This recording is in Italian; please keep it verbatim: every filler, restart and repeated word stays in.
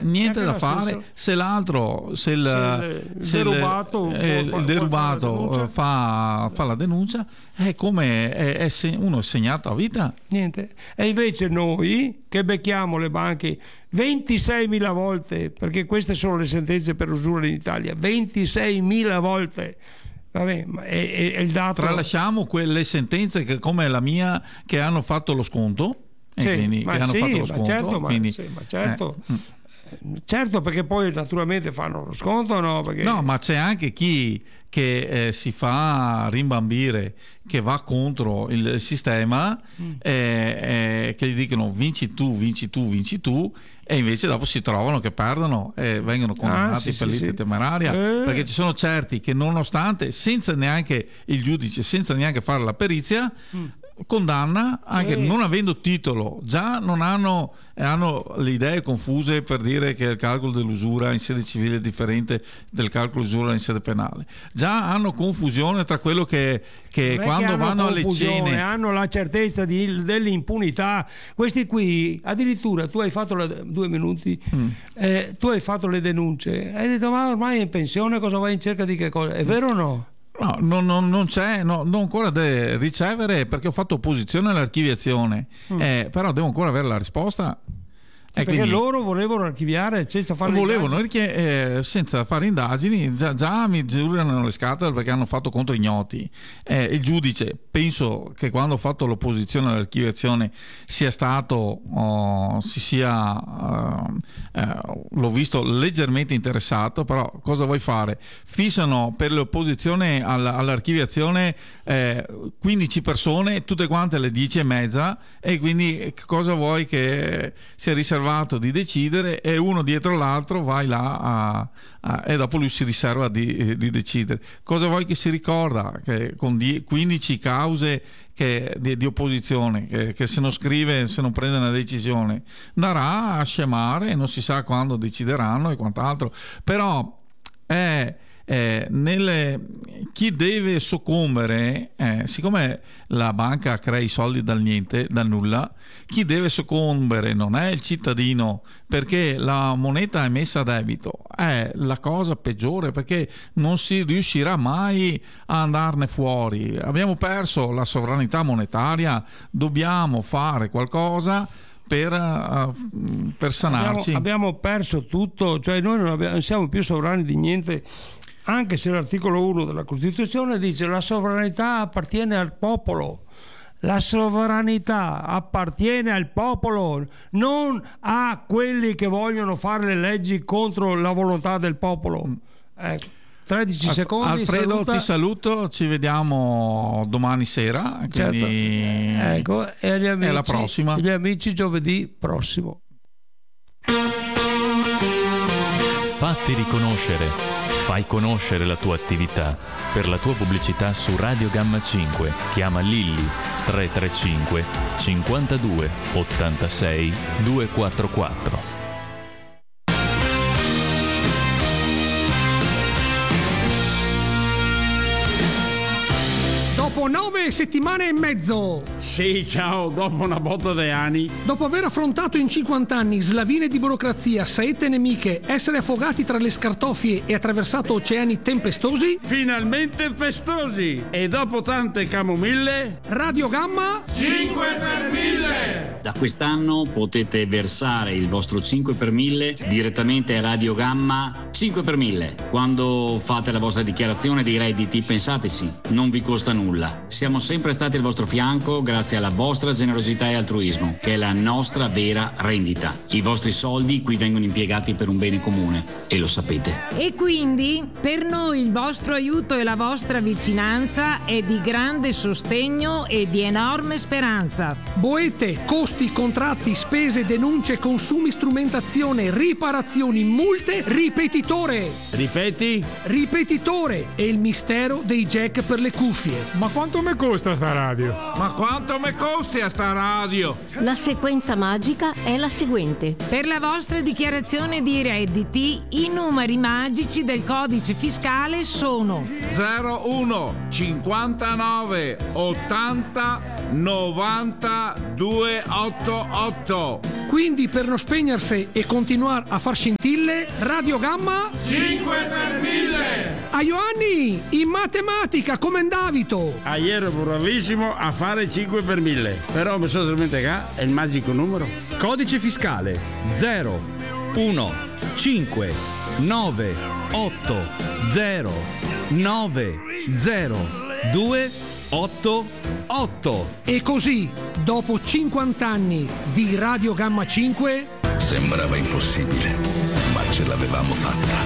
niente da fare. Stessa... Se l'altro, se il, se il se derubato, il, eh, il derubato fa, fa la denuncia, è come è, è se, uno è segnato a vita. Niente. E invece noi che becchiamo le banche ventiseimila volte, perché queste sono le sentenze per usura in Italia, ventiseimila volte. Vabbè, ma è, è, è il dato. Tralasciamo quelle sentenze che, come la mia, che hanno fatto lo sconto. E sì, quindi, ma che hanno sì, fatto lo ma sconto, certo, ma, quindi, sì, ma certo. Eh. Certo, perché poi naturalmente fanno lo sconto, no? Perché... No, ma c'è anche chi che eh, si fa rimbambire, che va contro il sistema, mm. eh, eh, che gli dicono vinci tu, vinci tu, vinci tu, e invece dopo si trovano che perdono e vengono condannati ah, sì, per sì, lite sì. temeraria, eh. perché ci sono certi che nonostante, senza neanche il giudice, senza neanche fare la perizia, mm. condanna anche sì. non avendo titolo, già non hanno, hanno le idee confuse per dire che il calcolo dell'usura in sede civile è differente del calcolo dell'usura in sede penale, già hanno confusione tra quello che, che quando che vanno alle cene hanno la certezza di, dell'impunità. Questi qui addirittura tu hai fatto la, due minuti mm. eh, tu hai fatto le denunce, hai detto ma ormai è in pensione, cosa vai in cerca di che cosa? È vero o no? No, non, non, non c'è, no, non ancora deve ricevere, perché ho fatto opposizione all'archiviazione, mm. eh, però devo ancora avere la risposta. E perché quindi, loro volevano archiviare senza fare volevano eh, senza fare indagini, già, già mi giurano le scatole perché hanno fatto contro ignoti. Eh, il giudice, penso che quando ho fatto l'opposizione all'archiviazione sia stato, oh, si sia, uh, eh, l'ho visto leggermente interessato, però cosa vuoi fare? Fissano per l'opposizione all'archiviazione eh, quindici persone, tutte quante alle dieci e mezza, e quindi cosa vuoi che sia riservato di decidere, e uno dietro l'altro vai là a, a, e dopo lui si riserva di, di decidere. Cosa vuoi che si ricorda? Che con die, quindici cause che, di, di opposizione, che, che se non scrive, se non prende una decisione, darà a scemare e non si sa quando decideranno e quant'altro. Però è Eh, nelle, chi deve soccombere, eh, siccome la banca crea i soldi dal niente, dal nulla, chi deve soccombere non è il cittadino, perché la moneta emessa a debito è la cosa peggiore, perché non si riuscirà mai a andarne fuori. Abbiamo perso la sovranità monetaria, dobbiamo fare qualcosa per, uh, per sanarci. Abbiamo, abbiamo perso tutto, cioè noi non, abbiamo, non siamo più sovrani di niente. Anche se l'articolo uno della Costituzione dice la sovranità appartiene al popolo, la sovranità appartiene al popolo, non a quelli che vogliono fare le leggi contro la volontà del popolo. Ecco, tredici secondi. Alfredo, saluta. Ti saluto, ci vediamo domani sera. Quindi certo. Ecco, e agli amici, è la prossima. Gli amici giovedì prossimo. Fatti riconoscere. Fai conoscere la tua attività. Per la tua pubblicità su Radio Gamma cinque chiama Lilli tre tre cinque cinquantadue ottantasei duecentoquarantaquattro. Dopo nove settimane e mezzo. Sì, ciao, dopo una botta di anni. Dopo aver affrontato in cinquanta anni slavine di burocrazia, saette nemiche, essere affogati tra le scartoffie e attraversato oceani tempestosi. Finalmente festosi. E dopo tante camomille. Radio Gamma cinque per mille. Da quest'anno potete versare il vostro cinque per mille direttamente a Radio Gamma cinque per mille. Quando fate la vostra dichiarazione dei redditi, pensateci, non vi costa nulla. Siamo sempre stati al vostro fianco grazie alla vostra generosità e altruismo, che è la nostra vera rendita. I vostri soldi qui vengono impiegati per un bene comune e lo sapete. E quindi per noi il vostro aiuto e la vostra vicinanza è di grande sostegno e di enorme speranza. Boete, costi, contratti, spese, denunce, consumi, strumentazione, riparazioni, multe, ripetitore. Ripeti? Ripetitore è il mistero dei jack per le cuffie. Ma quanto mi costa sta radio? Ma quanto mi costi a sta radio? La sequenza magica è la seguente. Per la vostra dichiarazione di redditi, i numeri magici del codice fiscale sono zero uno cinquantanove ottanta novanta duecentottantotto. Quindi per non spegnersi e continuare a far scintille, Radio Gamma cinque per mille. a Ioanni in matematica come Davito. Ah, ieri ero bravissimo a fare cinque per mille, però mi sono dimenticato è il magico numero. Codice fiscale zero uno cinque nove otto zero nove zero due otto otto. E così, dopo cinquanta anni di Radio Gamma cinque, sembrava impossibile, ma ce l'avevamo fatta.